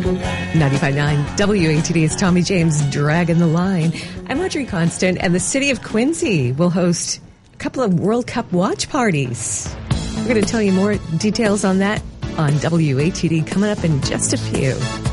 95.9 WATD is Tommy James dragging the line. I'm Audrey Constant, and the city of Quincy will host a couple of World Cup watch parties. We're going to tell you more details on that on WATD coming up in just a few.